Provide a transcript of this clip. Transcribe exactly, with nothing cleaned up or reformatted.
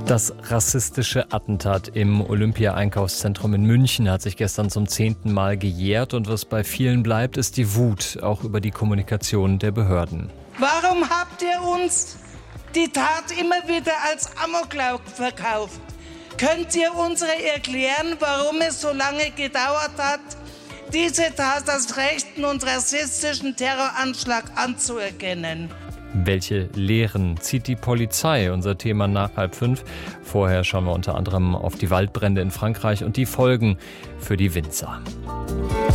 Das rassistische Attentat im Olympia-Einkaufszentrum in München hat sich gestern zum zehnten Mal gejährt und was bei vielen bleibt, ist die Wut, auch über die Kommunikation der Behörden. Warum habt ihr uns die Tat immer wieder als Amoklauf verkauft? Könnt ihr uns erklären, warum es so lange gedauert hat, diese Tat als rechten und rassistischen Terroranschlag anzuerkennen? Welche Lehren zieht die Polizei? Unser Thema nach halb fünf. Vorher schauen wir unter anderem auf die Waldbrände in Frankreich und die Folgen für die Winzer.